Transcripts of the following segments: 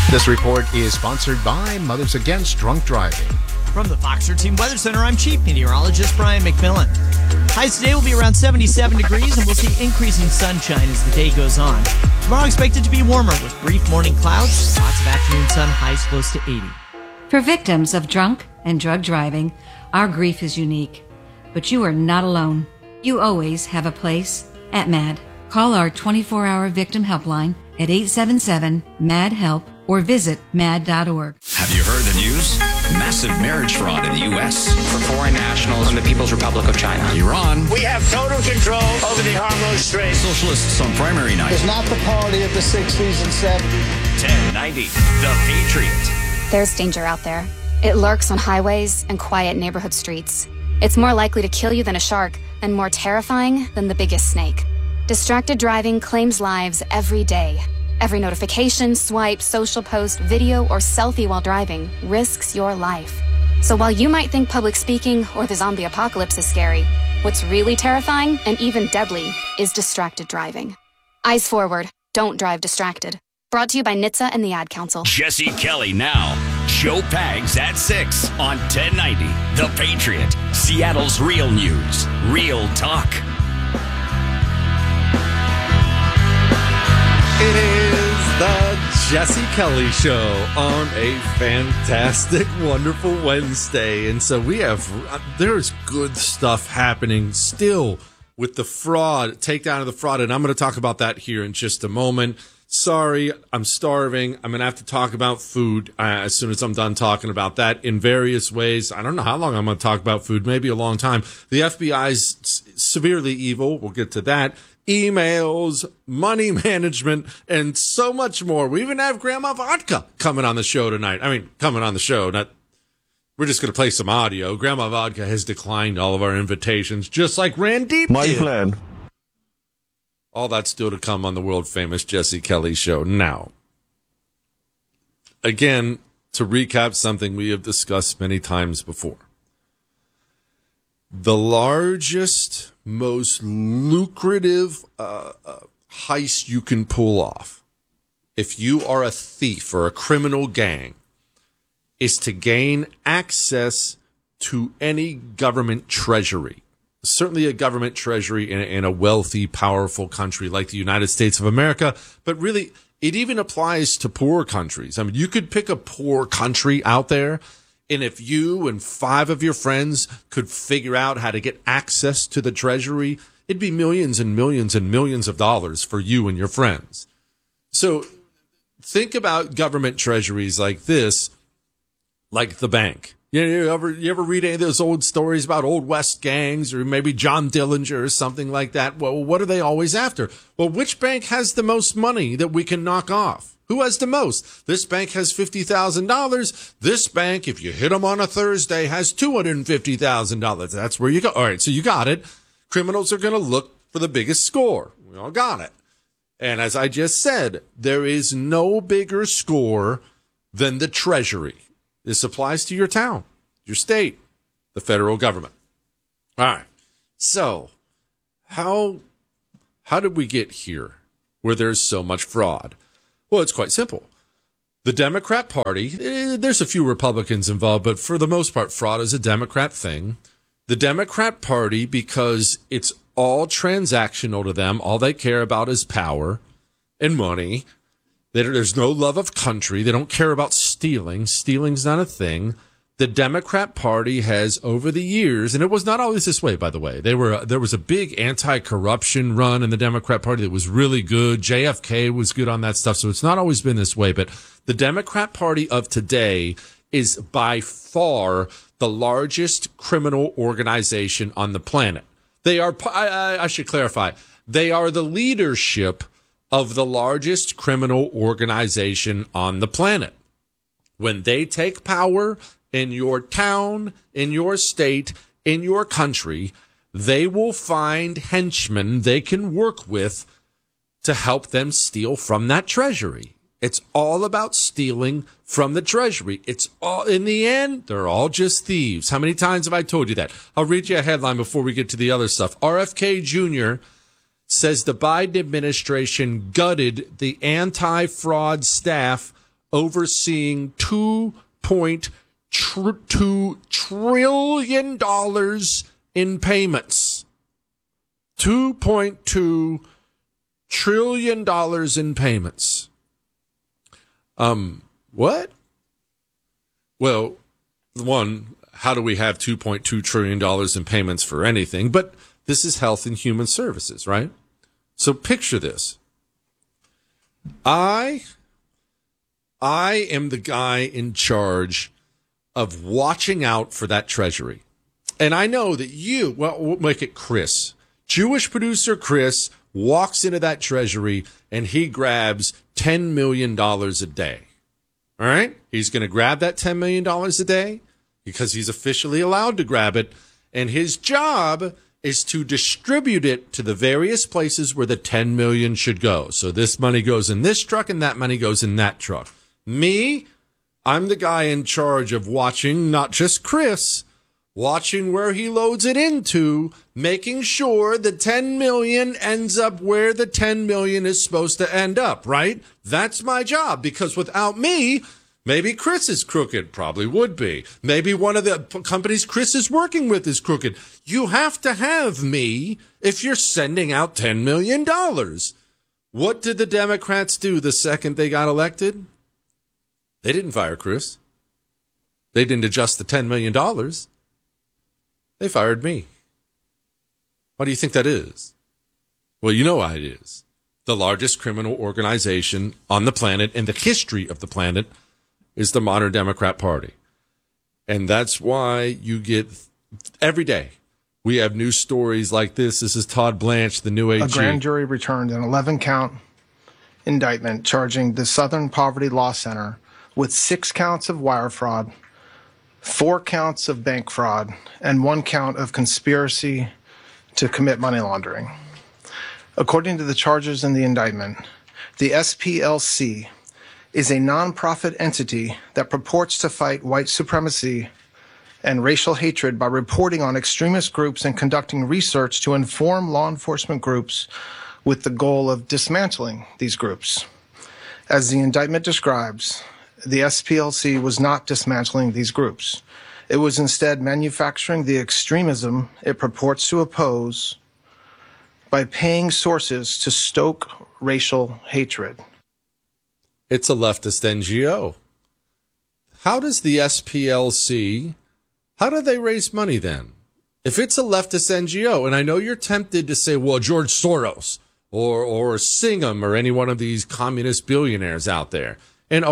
This report is sponsored by Mothers Against Drunk Driving. From the Fox 13 Weather Center, I'm Chief Meteorologist Brian McMillan. Highs today will be around 77 degrees, and we'll see increasing sunshine as the day goes on. Tomorrow expected to be warmer with brief morning clouds, lots of afternoon sun, highs close to 80. For victims of drunk and drug driving, our grief is unique. But you are not alone. You always have a place at MAD. Call our 24-hour victim helpline at 877-MAD-HELP or visit mad.org. Have you heard the news? Massive marriage fraud in the U.S. For foreign nationals from the People's Republic of China. Iran. We have total control over the Hormuz Strait. Socialists on primary night. It's not the party of the 60s and 70s. 1090, The Patriot. There's danger out there. It lurks on highways and quiet neighborhood streets. It's more likely to kill you than a shark, and more terrifying than the biggest snake. Distracted driving claims lives every day. Every notification, swipe, social post, video, or selfie while driving risks your life. So while you might think public speaking or the zombie apocalypse is scary, what's really terrifying and even deadly is distracted driving. Eyes forward. Don't drive distracted. Brought to you by NHTSA and the Ad Council. Jesse Kelly now. Joe Pags at 6 on 1090, The Patriot. Seattle's real news, real talk. It is the Jesse Kelly Show on a fantastic, wonderful Wednesday. And so there's good stuff happening still with the fraud, takedown of the fraud. And I'm going to talk about that here in just a moment. Sorry, I'm starving. I'm going to have to talk about food as soon as I'm done talking about that in various ways. I don't know how long I'm going to talk about food, maybe a long time. The FBI's severely evil. We'll get to that. Emails, money management, and so much more. We even have Grandma Vodka coming on the show tonight. Coming on the show. We're just going to play some audio. Grandma Vodka has declined all of our invitations, just like Randeep did. My plan. All that's still to come on the world-famous Jesse Kelly Show. Now, again, to recap something we have discussed many times before. The largest, most lucrative heist you can pull off, if you are a thief or a criminal gang, is to gain access to any government treasury. Certainly a government treasury in a wealthy, powerful country like the United States of America, but really it even applies to poor countries. I mean, you could pick a poor country out there, and if you and 5 of your friends could figure out how to get access to the treasury, it'd be millions and millions and millions of dollars for you and your friends. So think about government treasuries like this, like the bank. You ever read any of those old stories about Old West gangs or maybe John Dillinger or something like that? Well, what are they always after? Well, which bank has the most money that we can knock off? Who has the most? This bank has $50,000. This bank, if you hit them on a Thursday, has $250,000. That's where you go. All right, so you got it. Criminals are going to look for the biggest score. We all got it. And as I just said, there is no bigger score than the Treasury. This applies to your town, your state, the federal government. All right. So how did we get here where there's so much fraud? Well, it's quite simple. The Democrat Party, there's a few Republicans involved, but for the most part, fraud is a Democrat thing. The Democrat Party, because it's all transactional to them, all they care about is power and money. There's no love of country. They don't care about stealing. Stealing's not a thing. The Democrat Party has, over the years, and it was not always this way, by the way. There was a big anti-corruption run in the Democrat Party that was really good. JFK was good on that stuff, so it's not always been this way. But the Democrat Party of today is by far the largest criminal organization on the planet. They are, I should clarify, they are the leadership of the largest criminal organization on the planet. When they take power in your town, in your state, in your country, they will find henchmen they can work with to help them steal from that treasury. It's all about stealing from the treasury. It's all, in the end, they're all just thieves. How many times have I told you that? I'll read you a headline before we get to the other stuff. RFK Jr. says the Biden administration gutted the anti-fraud staff overseeing $2.2 trillion in payments. $2.2 trillion in payments. What? Well, one, how do we have $2.2 trillion in payments for anything? But this is Health and Human Services, right? So picture this. I am the guy in charge of watching out for that treasury. And I know that we'll make it Chris. Jewish producer Chris walks into that treasury and he grabs $10 million a day. All right? He's going to grab that $10 million a day because he's officially allowed to grab it. And his job is to distribute it to the various places where the $10 million should go. So this money goes in this truck and that money goes in that truck. Me, I'm the guy in charge of watching, not just Chris, watching where he loads it into, making sure the 10 million ends up where the 10 million is supposed to end up, right? That's my job, because without me, maybe Chris is crooked, probably would be. Maybe one of the companies Chris is working with is crooked. You have to have me if you're sending out $10 million. What did the Democrats do the second they got elected? They didn't fire Chris. They didn't adjust the $10 million. They fired me. Why do you think that is? Well, you know why it is. The largest criminal organization on the planet, in the history of the planet, is the modern Democrat Party. And that's why you get, every day, we have news stories like this. This is Todd Blanche, the new AG. A grand jury returned an 11-count indictment charging the Southern Poverty Law Center with 6 counts of wire fraud, 4 counts of bank fraud, and 1 count of conspiracy to commit money laundering. According to the charges in the indictment, the SPLC is a nonprofit entity that purports to fight white supremacy and racial hatred by reporting on extremist groups and conducting research to inform law enforcement groups with the goal of dismantling these groups. As the indictment describes, the SPLC was not dismantling these groups. It was instead manufacturing the extremism it purports to oppose by paying sources to stoke racial hatred. It's a leftist NGO. How does the SPLC, how do they raise money then? If it's a leftist NGO, and I know you're tempted to say, well, George Soros or Singham or any one of these communist billionaires out there. And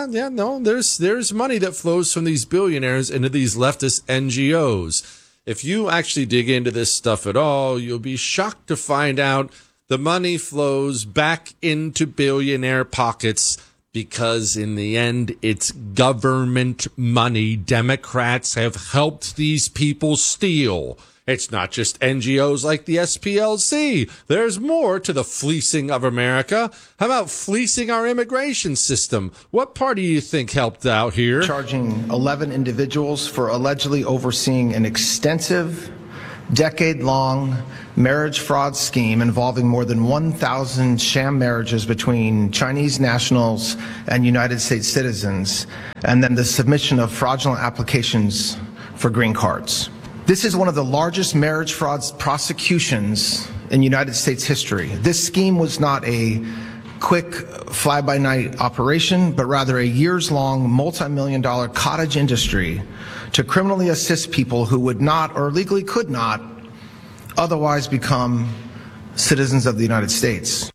there's money that flows from these billionaires into these leftist NGOs. If you actually dig into this stuff at all, you'll be shocked to find out the money flows back into billionaire pockets because in the end, it's government money Democrats have helped these people steal. It's not just NGOs like the SPLC. There's more to the fleecing of America. How about fleecing our immigration system? What part do you think helped out here? Charging 11 individuals for allegedly overseeing an extensive, decade-long marriage fraud scheme involving more than 1,000 sham marriages between Chinese nationals and United States citizens, and then the submission of fraudulent applications for green cards. This is one of the largest marriage fraud prosecutions in United States history. This scheme was not a quick fly-by-night operation, but rather a years-long, multi-million-dollar cottage industry to criminally assist people who would not or legally could not otherwise become citizens of the United States.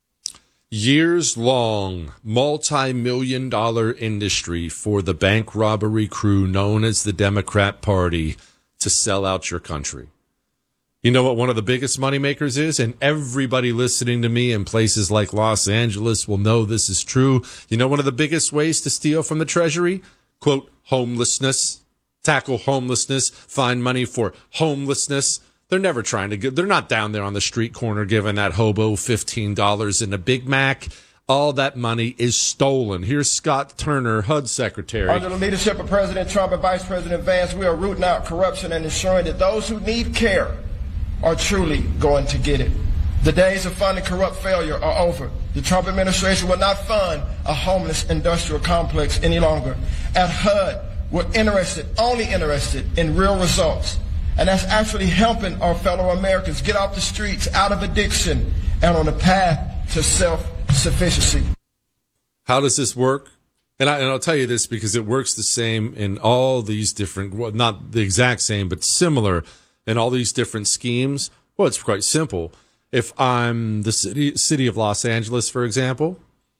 Years-long, multi-million-dollar industry for the bank robbery crew known as the Democrat Party to sell out your country. You know what one of the biggest moneymakers is? And everybody listening to me in places like Los Angeles will know this is true. You know one of the biggest ways to steal from the Treasury? Quote, homelessness. Tackle homelessness. Find money for homelessness. They're never trying to they're not down there on the street corner giving that hobo $15 in a Big Mac. All that money is stolen. Here's Scott Turner, HUD Secretary. Under the leadership of President Trump and Vice President Vance, we are rooting out corruption and ensuring that those who need care are truly going to get it. The days of funding corrupt failure are over. The Trump administration will not fund a homeless industrial complex any longer. At HUD, we're only interested in real results. And that's actually helping our fellow Americans get off the streets, out of addiction, and on the path to self-sufficiency. How does this work? And I'll tell you this because it works the same in all these different, well, not the exact same, but similar in all these different schemes. Well, it's quite simple. If I'm the city of Los Angeles, for example,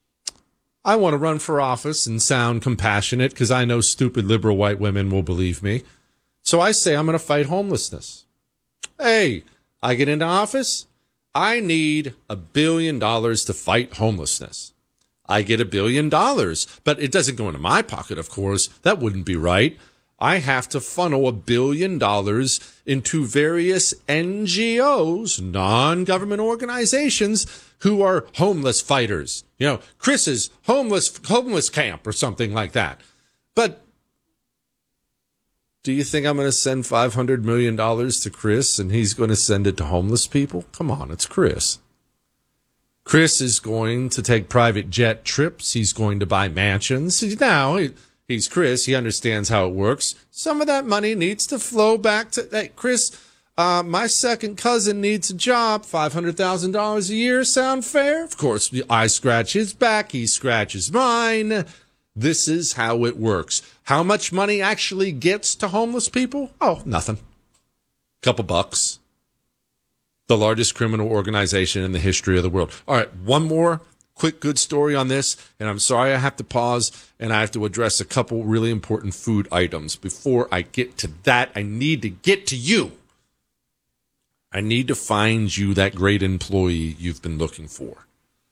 I want to run for office and sound compassionate because I know stupid liberal white women will believe me. So I say I'm going to fight homelessness. Hey, I get into office. I need $1 billion to fight homelessness. I get $1 billion, but it doesn't go into my pocket, of course. That wouldn't be right. I have to funnel $1 billion into various NGOs, non-government organizations, who are homeless fighters. You know, Chris's homeless camp or something like that. But do you think I'm going to send $500 million to Chris and he's going to send it to homeless people? Come on, it's Chris. Chris is going to take private jet trips. He's going to buy mansions. Now, he's Chris. He understands how it works. Some of that money needs to flow back to, hey, Chris, my second cousin needs a job, $500,000 a year. Sound fair? Of course, I scratch his back. He scratches mine. This is how it works. How much money actually gets to homeless people? Oh, nothing. Couple bucks. The largest criminal organization in the history of the world. All right, one more quick good story on this, and I'm sorry I have to pause, and I have to address a couple really important food items. Before I get to that, I need to get to you. I need to find you that great employee you've been looking for.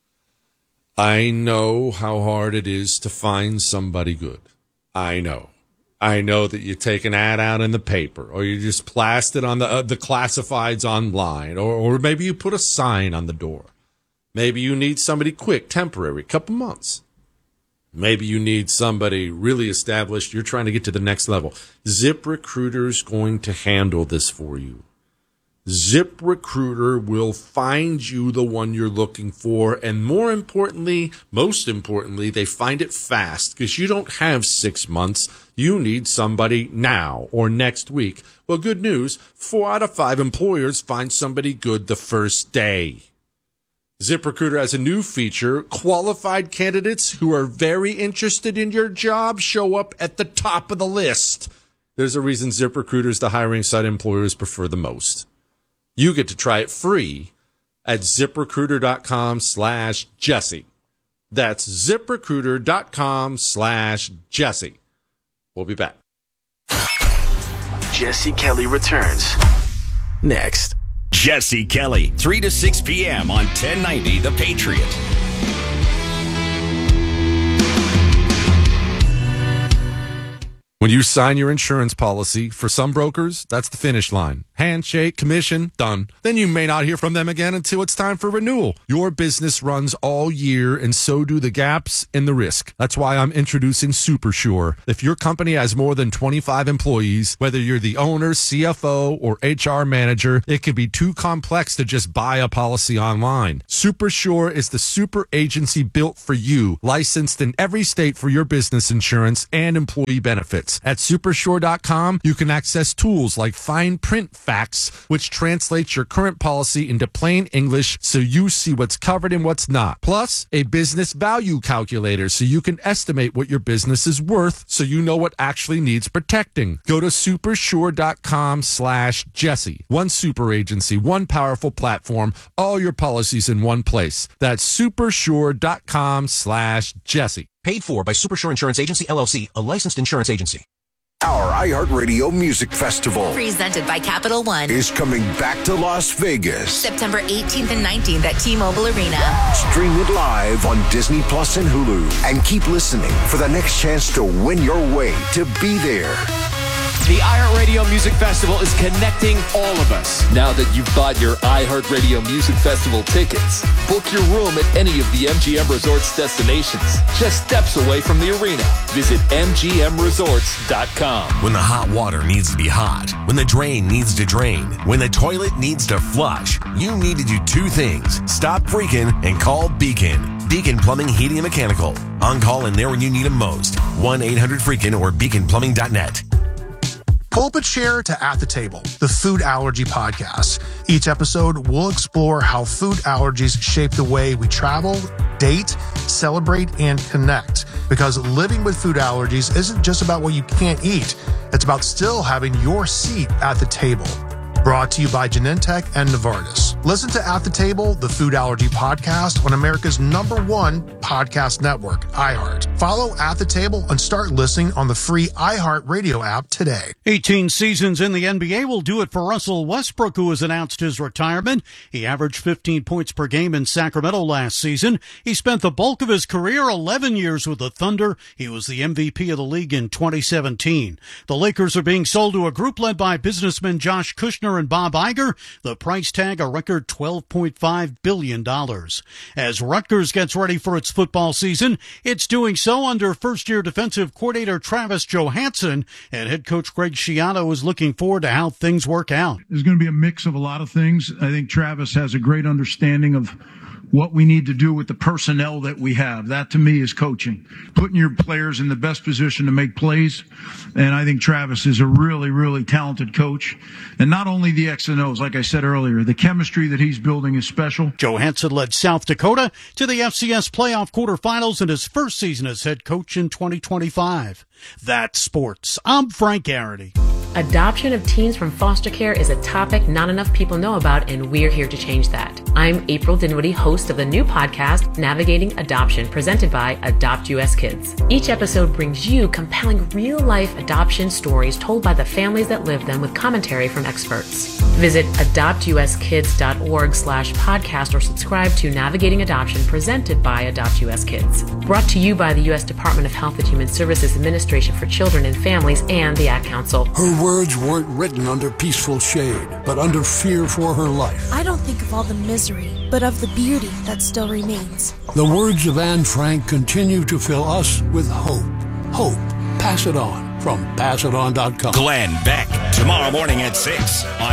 I know how hard it is to find somebody good. I know. I know that you take an ad out in the paper, or you just blast it on the classifieds online, or maybe you put a sign on the door. Maybe you need somebody quick, temporary, couple months. Maybe you need somebody really established. You're trying to get to the next level. ZipRecruiter's going to handle this for you. ZipRecruiter will find you the one you're looking for, and most importantly, they find it fast because you don't have 6 months. You need somebody now or next week. Well, good news, 4 out of 5 employers find somebody good the first day. ZipRecruiter has a new feature. Qualified candidates who are very interested in your job show up at the top of the list. There's a reason ZipRecruiter is the hiring site employers prefer the most. You get to try it free at ZipRecruiter.com/Jesse. That's ZipRecruiter.com/Jesse. We'll be back. Jesse Kelly returns next. Jesse Kelly, 3 to 6 p.m. on 1090 The Patriot. When you sign your insurance policy, for some brokers, that's the finish line. Handshake, commission, done. Then you may not hear from them again until it's time for renewal. Your business runs all year, and so do the gaps and the risk. That's why I'm introducing SuperSure. If your company has more than 25 employees, whether you're the owner, CFO, or HR manager, it can be too complex to just buy a policy online. SuperSure is the super agency built for you, licensed in every state for your business insurance and employee benefits. At Supersure.com, you can access tools like fine print facts, which translates your current policy into plain English so you see what's covered and what's not. Plus, a business value calculator so you can estimate what your business is worth so you know what actually needs protecting. Go to Supersure.com/Jesse. One super agency, one powerful platform, all your policies in one place. That's Supersure.com/Jesse. Paid for by Supersure Insurance Agency, LLC, a licensed insurance agency. Our iHeartRadio Music Festival, presented by Capital One, is coming back to Las Vegas. September 18th and 19th at T-Mobile Arena. Stream it live on Disney Plus and Hulu. And keep listening for the next chance to win your way to be there. The iHeartRadio Music Festival is connecting all of us. Now that you've bought your iHeartRadio Music Festival tickets, book your room at any of the MGM Resorts destinations, just steps away from the arena. Visit MGMResorts.com. When the hot water needs to be hot, when the drain needs to drain, when the toilet needs to flush, you need to do two things. Stop freaking and call Beacon. Beacon Plumbing, Heating, and Mechanical. On call and there when you need them most. 1-800-FREAKIN or beaconplumbing.net. Pull up a chair to At the Table, the food allergy podcast. Each episode, we'll explore how food allergies shape the way we travel, date, celebrate, and connect. Because living with food allergies isn't just about what you can't eat. It's about still having your seat at the table. Brought to you by Genentech and Novartis. Listen to At the Table, the food allergy podcast on America's #1 podcast network, iHeart. Follow At the Table and start listening on the free iHeart Radio app today. 18 seasons in the NBA will do it for Russell Westbrook, who has announced his retirement. He averaged 15 points per game in Sacramento last season. He spent the bulk of his career, 11 years with the Thunder. He was the MVP of the league in 2017. The Lakers are being sold to a group led by businessmen Josh Kushner and Bob Iger. The price tag, a record $12.5 billion. As Rutgers gets ready for its football season, it's doing so under first-year defensive coordinator Travis Johansson, and head coach Greg Schiano is looking forward to how things work out. There's going to be a mix of a lot of things. I think Travis has a great understanding of what we need to do with the personnel that we have. That, to me, is coaching. Putting your players in the best position to make plays. And I think Travis is a really, really talented coach. And not only the X and O's, like I said earlier, the chemistry that he's building is special. Johansson led South Dakota to the FCS playoff quarterfinals in his first season as head coach in 2025. That's sports. I'm Frank Garrity. Adoption of teens from foster care is a topic not enough people know about, and we're here to change that. I'm April Dinwiddie, host of the new podcast, Navigating Adoption, presented by Adopt US Kids. Each episode brings you compelling real-life adoption stories told by the families that live them with commentary from experts. Visit adoptuskids.org/podcast or subscribe to Navigating Adoption, presented by Adopt US Kids. Brought to you by the U.S. Department of Health and Human Services Administration for Children and Families and the Ad Council. Her words weren't written under peaceful shade, but under fear for her life. I don't think of all the misery, but of the beauty that still remains. The words of Anne Frank continue to fill us with hope. Hope. Pass it on from PassItOn.com. Glenn Beck, tomorrow morning at 6 on